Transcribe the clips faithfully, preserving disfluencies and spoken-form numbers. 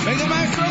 ¡Venga, maestro!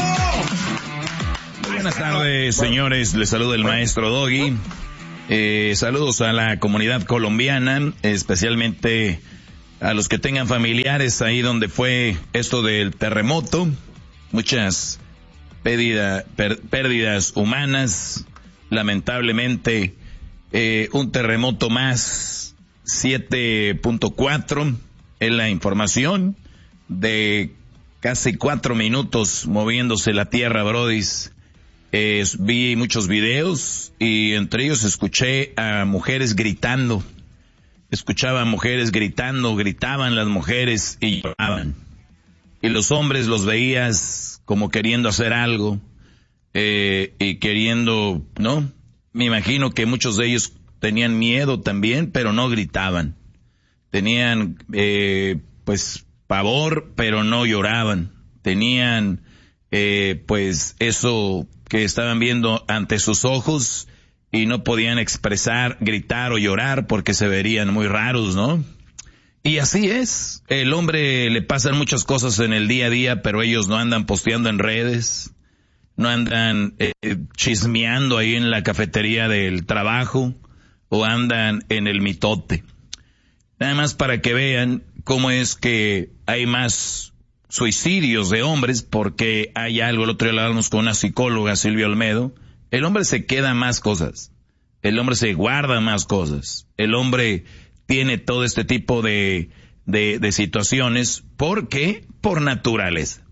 Buenas tardes, señores. Les saluda el maestro Doggy. Eh, saludos a la comunidad colombiana, especialmente a los que tengan familiares ahí donde fue esto del terremoto. Muchas pérdida, per, pérdidas humanas. Lamentablemente, eh, un terremoto más, siete punto cuatro, es la información de casi cuatro minutos moviéndose la tierra, brodis. Eh, vi muchos videos y entre ellos escuché a mujeres gritando. Escuchaba a mujeres gritando, gritaban las mujeres y lloraban. Y los hombres los veías como queriendo hacer algo, eh, y queriendo, ¿no? Me imagino que muchos de ellos tenían miedo también, pero no gritaban. Tenían, eh, pues, pavor, pero no lloraban. Tenían, eh, pues, eso que estaban viendo ante sus ojos y no podían expresar, gritar o llorar porque se verían muy raros, ¿no? Y así es. El hombre le pasan muchas cosas en el día a día, pero ellos no andan posteando en redes, no andan eh, chismeando ahí en la cafetería del trabajo o andan en el mitote. Nada más para que vean cómo es que hay más suicidios de hombres, porque hay algo, el otro día hablábamos con una psicóloga, Silvia Olmedo. El hombre se queda más cosas, el hombre se guarda más cosas, el hombre tiene todo este tipo de, de, de situaciones, porque por naturaleza.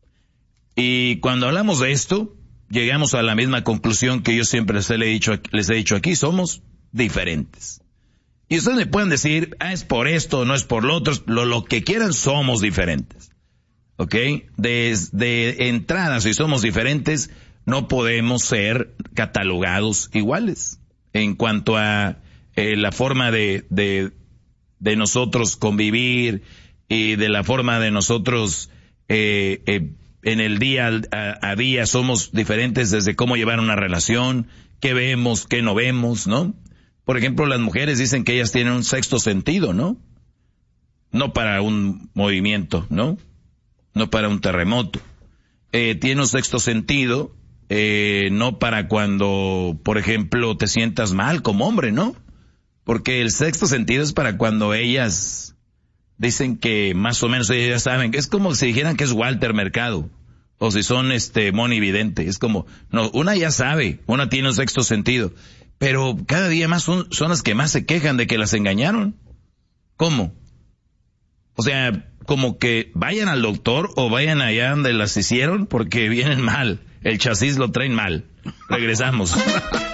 Y cuando hablamos de esto, llegamos a la misma conclusión que yo siempre les he dicho, les he dicho aquí, somos diferentes. Y ustedes me pueden decir, ah, es por esto, no es por lo otro, lo, lo que quieran, somos diferentes. ¿Ok? Desde entrada, si somos diferentes, no podemos ser catalogados iguales. En cuanto a eh, la forma de, de, de nosotros convivir y de la forma de nosotros eh, eh, en el día a, a día, somos diferentes desde cómo llevar una relación, qué vemos, qué no vemos, ¿no? Por ejemplo, las mujeres dicen que ellas tienen un sexto sentido, ¿no? No para un movimiento, ¿no? No para un terremoto. Eh, tiene un sexto sentido, eh, no para cuando, por ejemplo, te sientas mal como hombre, ¿no? Porque el sexto sentido es para cuando ellas dicen que más o menos ellas ya saben, es como si dijeran que es Walter Mercado, o si son este Moni Vidente, es como, no, una ya sabe, una tiene un sexto sentido, pero cada día más son, son las que más se quejan de que las engañaron. ¿Cómo? O sea, como que vayan al doctor o vayan allá donde las hicieron porque vienen mal. El chasis lo traen mal. Regresamos.